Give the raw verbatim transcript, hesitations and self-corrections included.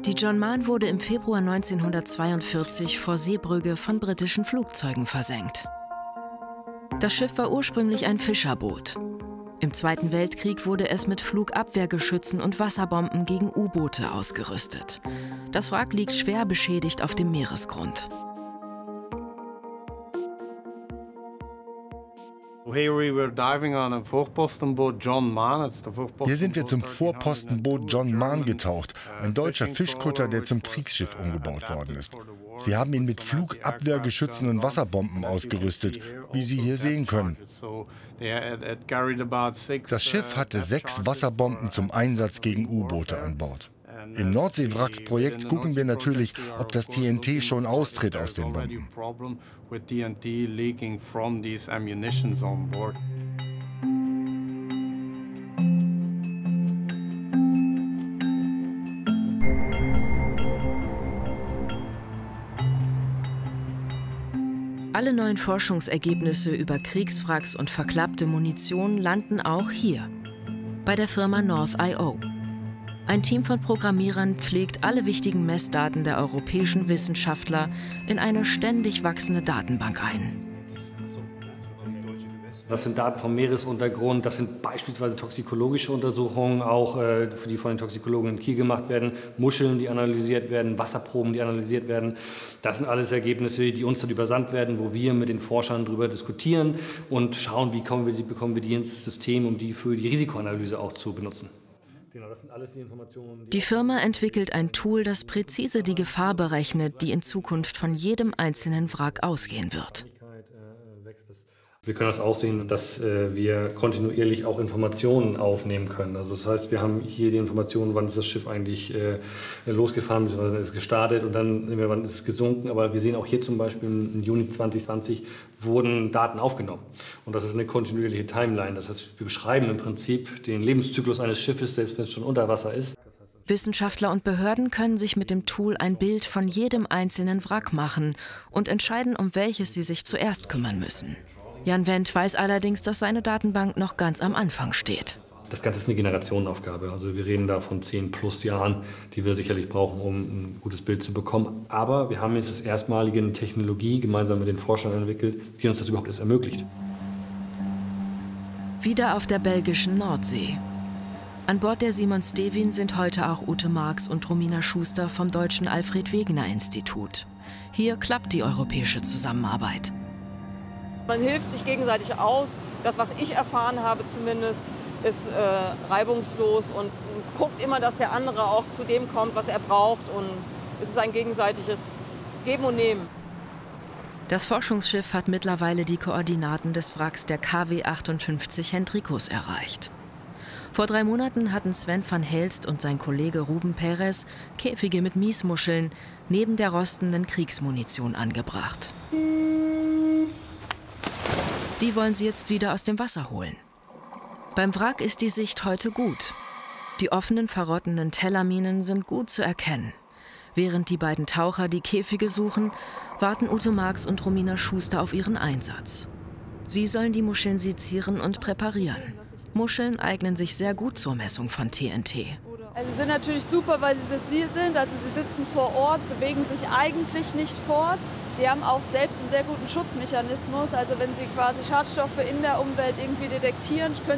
Die John Mahn wurde im Februar neunzehnhundertzweiundvierzig vor Seebrügge von britischen Flugzeugen versenkt. Das Schiff war ursprünglich ein Fischerboot. Im Zweiten Weltkrieg wurde es mit Flugabwehrgeschützen und Wasserbomben gegen U-Boote ausgerüstet. Das Wrack liegt schwer beschädigt auf dem Meeresgrund. Hier sind wir zum Vorpostenboot John Mahn getaucht, ein deutscher Fischkutter, der zum Kriegsschiff umgebaut worden ist. Sie haben ihn mit Flugabwehrgeschützen und Wasserbomben ausgerüstet, wie Sie hier sehen können. Das Schiff hatte sechs Wasserbomben zum Einsatz gegen U-Boote an Bord. Im Nordseewracksprojekt gucken wir natürlich, ob das T N T schon austritt aus den Bomben. Alle neuen Forschungsergebnisse über Kriegswracks und verklappte Munition landen auch hier, bei der Firma North Punkt I O. Ein Team von Programmierern pflegt alle wichtigen Messdaten der europäischen Wissenschaftler in eine ständig wachsende Datenbank ein. Das sind Daten vom Meeresuntergrund, das sind beispielsweise toxikologische Untersuchungen, auch äh, die von den Toxikologen in Kiel gemacht werden, Muscheln, die analysiert werden, Wasserproben, die analysiert werden. Das sind alles Ergebnisse, die uns dann übersandt werden, wo wir mit den Forschern darüber diskutieren und schauen, wie kommen wir die, bekommen wir die ins System, um die für die Risikoanalyse auch zu benutzen. Das sind alles die Informationen, die Die Firma entwickelt ein Tool, das präzise die Gefahr berechnet, die in Zukunft von jedem einzelnen Wrack ausgehen wird. Wir können das auch sehen, dass äh, wir kontinuierlich auch Informationen aufnehmen können. Also das heißt, wir haben hier die Informationen, wann ist das Schiff eigentlich äh, losgefahren, wann ist es gestartet und dann wann ist es gesunken. Aber wir sehen auch hier zum Beispiel im Juni zwanzig zwanzig wurden Daten aufgenommen. Und das ist eine kontinuierliche Timeline. Das heißt, wir beschreiben im Prinzip den Lebenszyklus eines Schiffes, selbst wenn es schon unter Wasser ist. Wissenschaftler und Behörden können sich mit dem Tool ein Bild von jedem einzelnen Wrack machen und entscheiden, um welches sie sich zuerst kümmern müssen. Jan Wendt weiß allerdings, dass seine Datenbank noch ganz am Anfang steht. Das Ganze ist eine Generationenaufgabe. Also wir reden da von zehn plus Jahren, die wir sicherlich brauchen, um ein gutes Bild zu bekommen. Aber wir haben jetzt das erstmalige eine Technologie gemeinsam mit den Forschern entwickelt, die uns das überhaupt erst ermöglicht. Wieder auf der belgischen Nordsee. An Bord der Simon Stevin sind heute auch Ute Marx und Romina Schuster vom Deutschen Alfred-Wegener-Institut. Hier klappt die europäische Zusammenarbeit. Man hilft sich gegenseitig aus. Das, was ich erfahren habe zumindest, ist äh, reibungslos und guckt immer, dass der andere auch zu dem kommt, was er braucht. Und es ist ein gegenseitiges Geben und Nehmen. Das Forschungsschiff hat mittlerweile die Koordinaten des Wracks der K W achtundfünfzig Hendrikus erreicht. Vor drei Monaten hatten Sven van Helst und sein Kollege Ruben Perez Käfige mit Miesmuscheln neben der rostenden Kriegsmunition angebracht. Die wollen sie jetzt wieder aus dem Wasser holen. Beim Wrack ist die Sicht heute gut. Die offenen, verrottenden Tellerminen sind gut zu erkennen. Während die beiden Taucher die Käfige suchen, warten Ute Marx und Romina Schuster auf ihren Einsatz. Sie sollen die Muscheln sezieren und präparieren. Muscheln eignen sich sehr gut zur Messung von T N T. Also sie sind natürlich super, weil sie sensibel sind. Also sie sitzen vor Ort, bewegen sich eigentlich nicht fort. Sie haben auch selbst einen sehr guten Schutzmechanismus. Also wenn sie quasi Schadstoffe in der Umwelt irgendwie detektieren, können